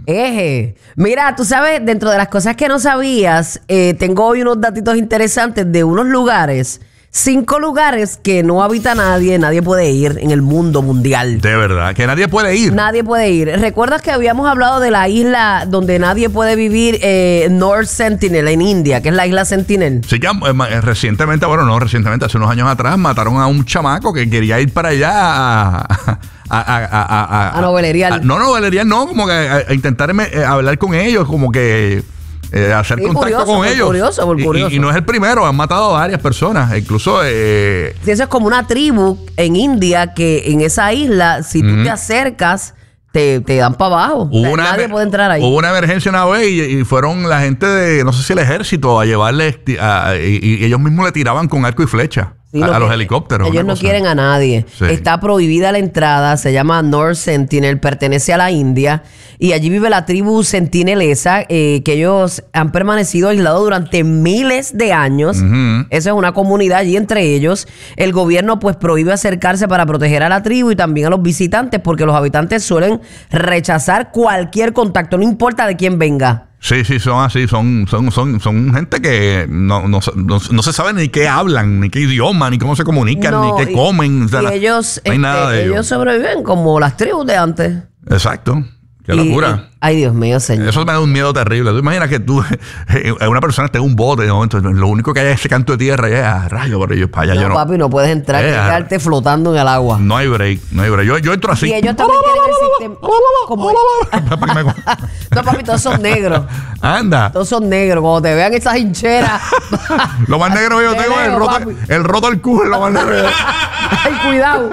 Mira, tú sabes, dentro de las cosas que no sabías, tengo hoy unos datitos interesantes de unos lugares. 5 lugares que no habita nadie puede ir en el mundo mundial. De verdad, que nadie puede ir. Nadie puede ir. ¿Recuerdas que habíamos hablado de la isla donde nadie puede vivir, North Sentinel, en India, que es la isla Sentinel? Sí, que recientemente, hace unos años atrás, mataron a un chamaco que quería ir para allá a novelerial. Novelerial no, como que a intentar hablar con ellos, como que... hacer contacto con ellos. Curioso. Y no es el primero, han matado a varias personas. Incluso. Sí, eso es como una tribu en India que en esa isla, si tú te acercas, te dan para abajo. Nadie puede entrar ahí. Hubo una emergencia una vez y fueron la gente de, no sé si el ejército, a llevarle. Y ellos mismos le tiraban con arco y flecha. Sí, a los helicópteros. Ellos no quieren a nadie. Sí. Está prohibida la entrada. Se llama North Sentinel. Pertenece a la India. Y allí vive la tribu sentinelesa, que ellos han permanecido aislados durante miles de años. Esa es una comunidad allí entre ellos. El gobierno pues prohíbe acercarse para proteger a la tribu y también a los visitantes, porque los habitantes suelen rechazar cualquier contacto, no importa de quién venga. Sí, son así, son gente que no se sabe ni qué hablan, ni qué idioma, ni cómo se comunican, ni qué comen. O sea, y ellos, no hay nada de ellos sobreviven como las tribus de antes. Exacto. Qué locura. Ay, Dios mío, señor. Eso me da un miedo terrible. Tú imaginas que una persona esté en un bote de momento, lo único que hay es ese canto de tierra y rayo por ellos para allá. No, papi, no puedes entrar y quedarte flotando en el agua. No hay break. Yo entro así. Y ellos también tienen el sistema. No, papi, todos son negros. Anda. Todos son negros. Cuando te vean esas hincheras. Lo más negro que yo tengo es el roto al culo, lo más negro. Ay, cuidado.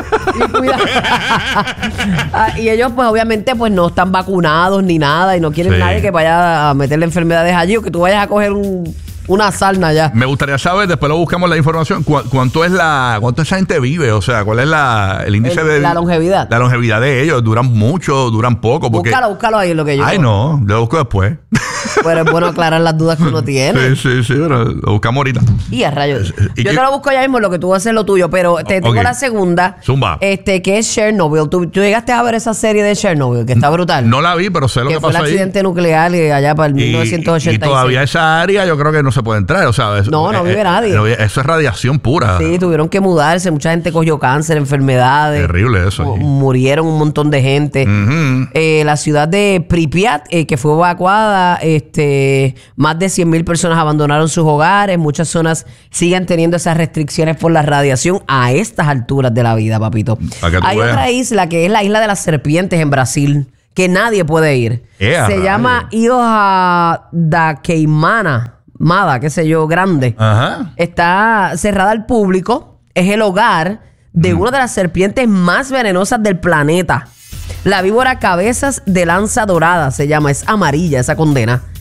Y ellos, pues, obviamente, pues no están vacunados ni nada y no quieren nadie que vaya a meterle enfermedades allí o que tú vayas a coger una sarna allá. Me gustaría saber, después lo buscamos la información, cuánto esa gente vive, o sea, cuál es el índice de la longevidad. La longevidad de ellos. Duran mucho, duran poco. Porque... Búscalo ahí en lo que yo. Ay, no, lo busco después. Pero es bueno aclarar las dudas que uno tiene. Sí, pero lo buscamos ahorita. Y a rayos. Yo te lo busco ya mismo, lo que tú vas a hacer lo tuyo, pero te tengo la segunda. Zumba. Que es Chernobyl. ¿Tú llegaste a ver esa serie de Chernobyl, que está brutal? No la vi, pero sé lo que pasó ahí. Que fue el accidente nuclear allá para el 1986. Y todavía esa área yo creo que no se puede entrar, o sea, no vive nadie. Eso es radiación pura. Sí, tuvieron que mudarse, mucha gente cogió cáncer, enfermedades. Terrible eso. Murieron un montón de gente. La ciudad de Pripyat, que fue evacuada, más de 100,000 personas abandonaron sus hogares. Muchas zonas siguen teniendo esas restricciones por la radiación a estas alturas de la vida, papito. Hay otra isla que es la isla de las serpientes en Brasil, que nadie puede ir. Se llama Ilha da Queimada, qué sé yo, grande. Está cerrada al público. Es el hogar de una de las serpientes más venenosas del planeta. La víbora cabezas de lanza dorada se llama. Es amarilla esa condena.